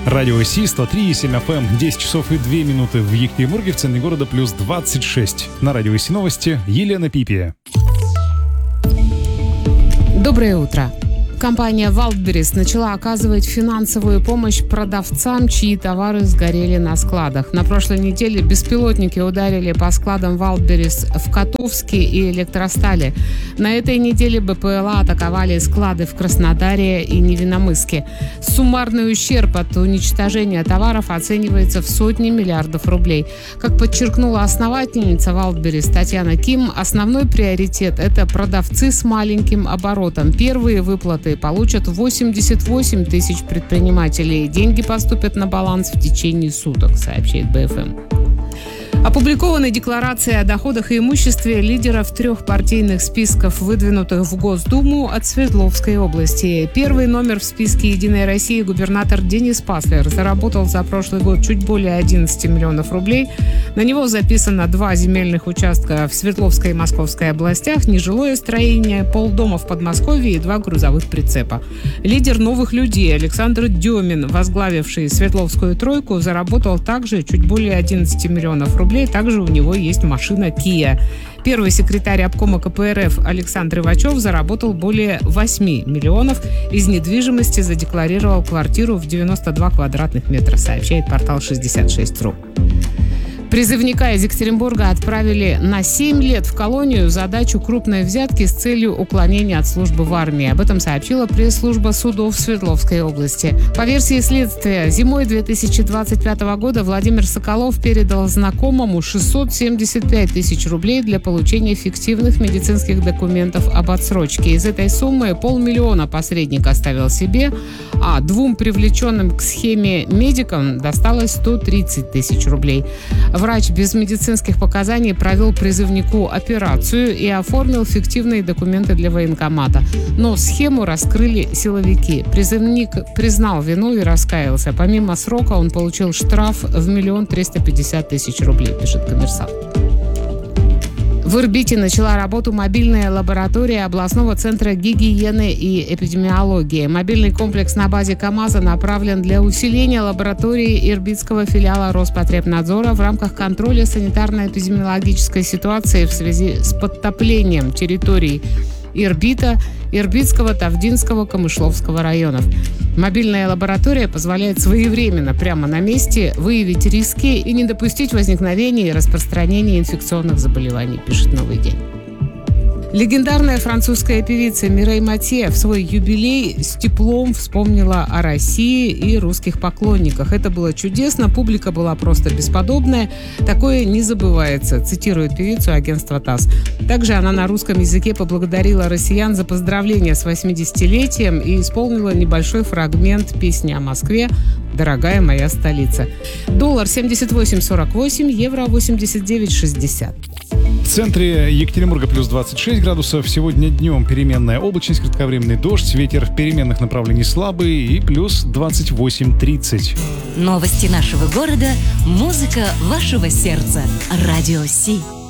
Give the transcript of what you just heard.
Радио Си, 103,7 FM, 10 часов и 2 минуты в Екатеринбурге, в центре города плюс 26. На Радио Си новости Елена Пипи. Доброе утро. Компания Wildberries начала оказывать финансовую помощь продавцам, чьи товары сгорели на складах. На прошлой неделе беспилотники ударили по складам Wildberries в Котовске и Электростале. На этой неделе БПЛА атаковали склады в Краснодаре и Невинномысске. Суммарный ущерб от уничтожения товаров оценивается в сотни миллиардов рублей. Как подчеркнула основательница Wildberries Татьяна Ким, основной приоритет – это продавцы с маленьким оборотом. Первые выплаты получат 88 тысяч предпринимателей. Деньги поступят на баланс в течение суток, сообщает БФМ. Опубликованы декларации о доходах и имуществе лидеров 3 партийных списков, выдвинутых в Госдуму от Свердловской области. Первый номер в списке «Единой России» губернатор Денис Паслер заработал за прошлый год чуть более 11 миллионов рублей. На него записано 2 земельных участка в Свердловской и Московской областях, нежилое строение, полдома в Подмосковье и 2 грузовых прицепа. Лидер «Новых людей» Александр Демин, возглавивший Свердловскую тройку, заработал также чуть более 11 миллионов рублей. Также у него есть машина Kia. Первый секретарь обкома КПРФ Александр Ивачев заработал более 8 миллионов. Из недвижимости задекларировал квартиру в 92 квадратных метра, сообщает портал 66.ru. Призывника из Екатеринбурга отправили на 7 лет в колонию за дачу крупной взятки с целью уклонения от службы в армии. Об этом сообщила пресс-служба судов Свердловской области. По версии следствия, зимой 2025 года Владимир Соколов передал знакомому 675 тысяч рублей для получения фиктивных медицинских документов об отсрочке. Из этой суммы 500 000 посредник оставил себе, а 2 привлеченным к схеме медикам досталось 130 тысяч рублей. Врач без медицинских показаний провел призывнику операцию и оформил фиктивные документы для военкомата. Но схему раскрыли силовики. Призывник признал вину и раскаялся. Помимо срока он получил штраф в 1 350 000 рублей, пишет «Коммерсант». В Ирбите начала работу мобильная лаборатория областного центра гигиены и эпидемиологии. Мобильный комплекс на базе КАМАЗа направлен для усиления лаборатории ирбитского филиала Роспотребнадзора в рамках контроля санитарно-эпидемиологической ситуации в связи с подтоплением территорий Ирбита, Ирбитского, Тавдинского, Камышловского районов. Мобильная лаборатория позволяет своевременно, прямо на месте, выявить риски и не допустить возникновения и распространения инфекционных заболеваний, пишет «Новый день». Легендарная французская певица Мирей Матье в свой юбилей с теплом вспомнила о России и русских поклонниках. Это было чудесно, публика была просто бесподобная. Такое не забывается, цитирует певицу агентство ТАСС. Также она на русском языке поблагодарила россиян за поздравления с 80-летием и исполнила небольшой фрагмент песни о Москве «Дорогая моя столица». Доллар 78.48, евро 89.60. В центре Екатеринбурга плюс 26 градусов. Сегодня днем переменная облачность, кратковременный дождь, ветер переменных направлений слабый и плюс 28-30. Новости нашего города, музыка вашего сердца. Радио Си.